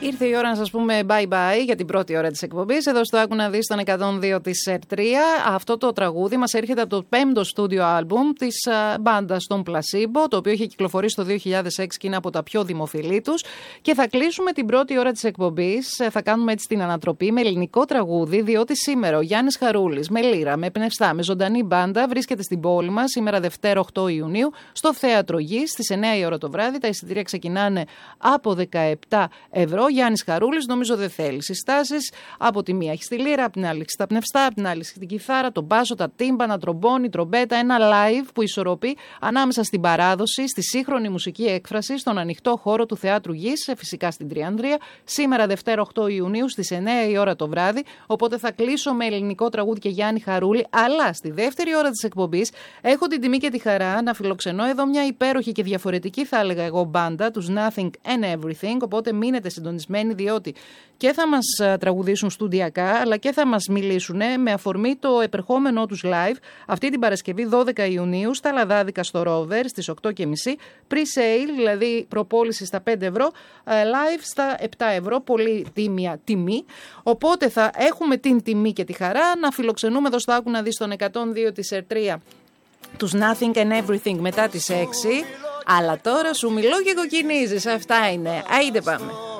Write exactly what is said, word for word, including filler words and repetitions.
Ήρθε η ώρα να σας πούμε bye-bye για την πρώτη ώρα της εκπομπής. Εδώ στο Άκου να δεις τον εκατόν δύο της ΕΡ τρία. Αυτό το τραγούδι μας έρχεται από το πέμπτο στούντιο άλμπουμ της μπάντας των Placebo, το οποίο είχε κυκλοφορήσει το δύο χιλιάδες έξι και είναι από τα πιο δημοφιλή τους. Και θα κλείσουμε την πρώτη ώρα της εκπομπής. Θα κάνουμε έτσι την ανατροπή με ελληνικό τραγούδι, διότι σήμερα ο Γιάννης Χαρούλης με λύρα, με πνευστά, με ζωντανή μπάντα βρίσκεται στην πόλη μας σήμερα Δευτέρα οκτώ Ιουνίου στο Θέατρο Γης στις εννιά η ώρα το βράδυ. Τα εισιτήρια ξεκινάνε από δεκαεπτά ευρώ. Γιάννης Χαρούλης, νομίζω δεν θέλει συστάσεις. Από τη μία έχει τη λύρα, από την άλλη έχει τα πνευστά, από την άλλη έχει την κιθάρα, τον μπάσο, τα τύμπανα, τρομπόνι, τρομπέτα. Ένα live που ισορροπεί ανάμεσα στην παράδοση, στη σύγχρονη μουσική έκφραση, στον ανοιχτό χώρο του Θεάτρου Γης, φυσικά στην Τριανδρία, σήμερα Δευτέρα οκτώ Ιουνίου στις εννιά η ώρα το βράδυ. Οπότε θα κλείσω με ελληνικό τραγούδι και Γιάννη Χαρούλη. Αλλά στη δεύτερη ώρα της εκπομπής έχω την τιμή και τη χαρά να φιλοξενώ εδώ μια υπέροχη και διαφορετική, θα έλεγα εγώ, μπάντα, τους Nothing and Everything. Οπότε μείνετε συντονισμένοι, διότι και θα μας τραγουδήσουν στουντιακά, αλλά και θα μας μιλήσουν με αφορμή το επερχόμενό τους live αυτή την Παρασκευή δώδεκα Ιουνίου στα Λαδάδικα στο Rover στις οκτώ και μισή. Pre-sale, δηλαδή προπόληση στα πέντε ευρώ, live στα επτά ευρώ, πολύ τίμια τιμή. Οπότε θα έχουμε την τιμή και τη χαρά να φιλοξενούμε εδώ στο Άκου να δεις τον εκατόν δύο της ΕΡ τρία τους Nothing and Everything μετά τις έξι. Αλλά τώρα σου μιλώ και κοκκινίζεις. Αυτά είναι. Άιντε πάμε.